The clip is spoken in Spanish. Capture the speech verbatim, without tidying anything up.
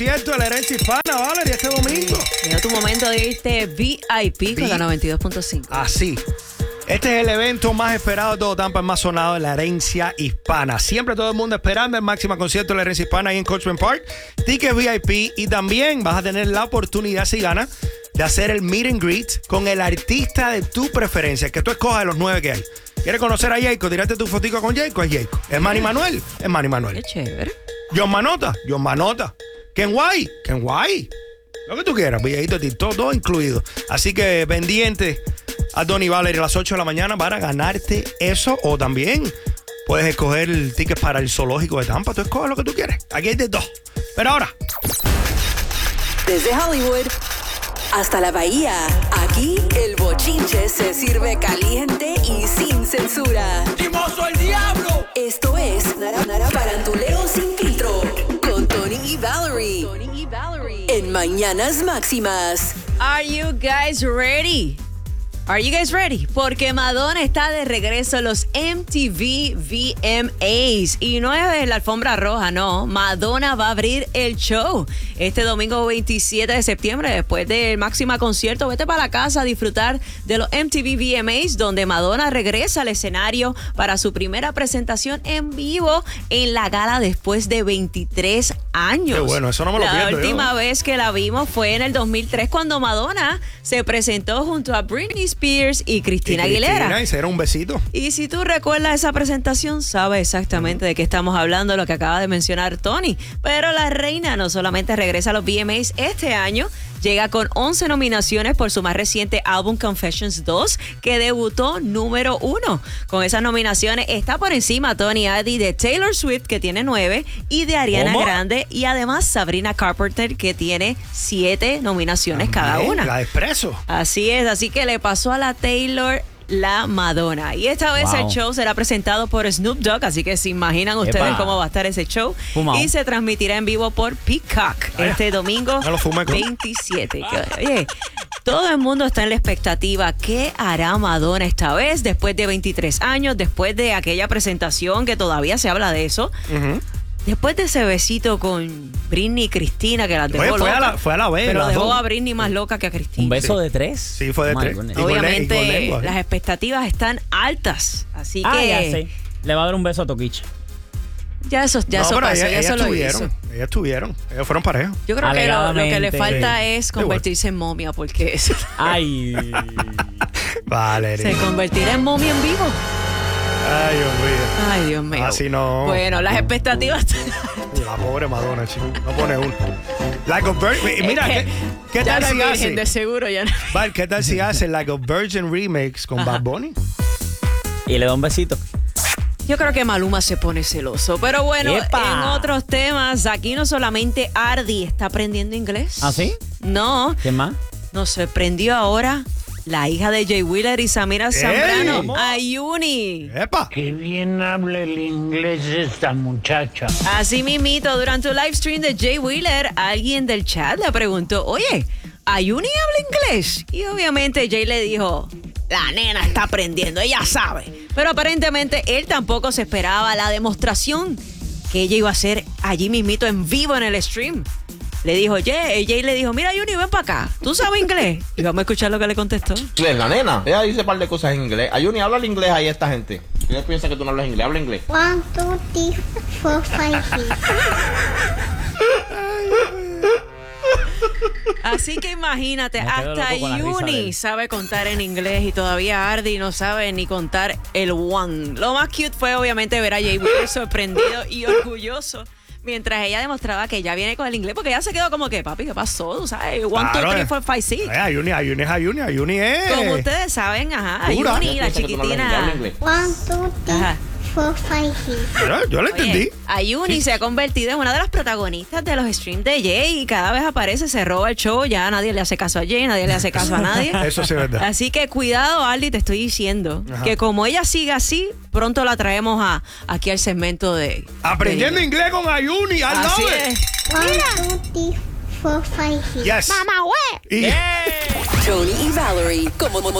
Cierto, la herencia hispana, Valerie, este domingo. Llegó tu momento de irte V I P con la noventa y dos punto cinco. Así. Este es el evento más esperado de todo Tampa, el más sonado de la herencia hispana. Siempre todo el mundo esperando el máximo concierto de la herencia hispana ahí en Coachman Park. Tickets V I P y también vas a tener la oportunidad, si ganas, de hacer el meet and greet con el artista de tu preferencia, que tú escojas de los nueve que hay. ¿Quieres conocer a Jayco? Tírate tu fotico con Jayco, es Jayco. ¿Es Manny Manuel? Es Manny Manuel. Qué chévere. John Manota, John Manota. Ken White, Ken White. Lo que tú quieras, videito de ti, todo, todo incluido. Así que pendiente a Donny Valerie a las ocho de la mañana para ganarte eso. O también puedes escoger el ticket para el zoológico de Tampa. Tú escoges lo que tú quieres. Aquí hay de dos. Pero ahora, desde Hollywood hasta la Bahía, aquí el bochinche se sirve caliente y sin censura. ¡Chimoso el diablo! Esto es Nara Nara Parantuleo sin filtro con Tony y Valerie. Tony y Valerie en Mañanas Máximas. Are you guys ready? Are you guys ready? Porque Madonna está de regreso a los M T V V M As. Y no es la alfombra roja, no. Madonna va a abrir el show este domingo veintisiete de septiembre. Después del máxima concierto, vete para la casa a disfrutar de los M T V V M As, donde Madonna regresa al escenario para su primera presentación en vivo en la gala después de veintitrés años. qué bueno, eso no me lo La pierdo última yo. vez que la vimos fue en el dos mil tres, cuando Madonna se presentó junto a Britney Spears y Cristina y Aguilera. Cristina, y será un besito. Y si tú recuerdas esa presentación, sabes exactamente de qué estamos hablando, lo que acaba de mencionar Tony. Pero la reina no solamente regresa a los V M As este año, llega con once nominaciones por su más reciente álbum Confessions dos, que debutó número uno. Con esas nominaciones está por encima Tony Addy de Taylor Swift, que tiene nueve, y de Ariana ¿Cómo? Grande, y además Sabrina Carpenter, que tiene siete nominaciones cada También, una. La de Expreso. Así es, así que le pasó a la Taylor la Madonna. Y esta vez Wow. el show será presentado por Snoop Dogg, así que se imaginan ustedes Epa. cómo va a estar ese show. Fumao. Y se transmitirá en vivo por Peacock este domingo Ya lo fumé con- veintisiete. Que, oye, todo el mundo está en la expectativa. ¿Qué hará Madonna esta vez? Después de veintitrés años, después de aquella presentación que todavía se habla de eso. Uh-huh. Después de ese besito con Britney y Cristina, que las dejó Oye, fue a loca, la- fue a la vez, pero las dejó dos. a Britney más loca que a Cristina. Un beso Sí. de tres. Sí, fue de My tres. goodness. Y con le- y con Obviamente lengua, ¿eh? las expectativas están altas, así Ah, que ya sé. Le va a dar un beso a Toquicha. ya eso, ya No, eso pero pasó, ellas, ya ellas eso lo estuvieron. hizo. Ellas estuvieron. Ellas fueron pareja. Yo creo que lo, lo que le Alegadamente. falta Sí. es convertirse en momia, porque se Ay. Valerie. convertirá en momia en vivo. Ay, Dios mío. Ay, Dios mío. Así no. Bueno, las expectativas. La pobre Madonna, chico. No pone uno. Like a Virgin. Mira, ¿qué, qué Ya tal la si virgen hace? de seguro ya no. Val, ¿qué tal si hace Like a Virgin Remix con Bad Bunny? Y le da un besito. Yo creo que Maluma se pone celoso. Pero bueno, ¡Epa! en otros temas, aquí no solamente Ardi está aprendiendo inglés. ¿Ah, sí? No, ¿Quién más? nos sorprendió ahora la hija de Jay Wheeler y Samira Zambrano, ¿Cómo? Ayuni. ¡Epa! Qué bien habla el inglés esta muchacha. Así mismito, durante un live stream de Jay Wheeler, alguien del chat le preguntó, oye, ¿Ayuni habla inglés? Y obviamente Jay le dijo, la nena está aprendiendo, ella sabe. Pero aparentemente él tampoco se esperaba la demostración que ella iba a hacer allí mismito en vivo en el stream. Le dijo, Jay, Jay le dijo, mira Ayuni, ven para acá, ¿tú sabes inglés? Y vamos a escuchar lo que le contestó. Inglés, la nena. Ella dice un par de cosas en inglés. Ayuni, habla el inglés ahí a esta gente. Ella piensa que tú no hablas inglés. Habla inglés. One, two, three, four, five, six. Así que imagínate, Me quedo hasta loco con la risa de Ayuni él. sabe contar en inglés y todavía Ardi no sabe ni contar el one. Lo más cute fue obviamente ver a Jay Wheeler sorprendido y orgulloso mientras ella demostraba que ya viene con el inglés, porque ella se quedó como que, papi, ¿qué pasó? ¿Tú sabes? One, two, Claro, three, eh. four, five, six. Ay, Ayuni, Ayuni es Ayuni, Ayuni es. Como ustedes saben, ajá, Dura. Ayuni, la Ella piensa que tú no hablas inglés. Habla chiquitina. inglés. One, two, three, Ajá. four, five, six. Yo, yo lo entendí. Oye, Ayuni se ha convertido en una de las protagonistas de los streams de Jay y cada vez aparece, se roba el show, ya nadie le hace caso a Jay, nadie le hace caso a nadie. Eso sí es verdad. Así que cuidado, Aldi, te estoy diciendo Ajá. que como ella siga así, pronto la traemos a, aquí al segmento de... Aprendiendo de- inglés con Ayuni. I Así love es. it. One, two, three, four, five, six. Yes. Mamá, güey. Y- Tony y Valerie, como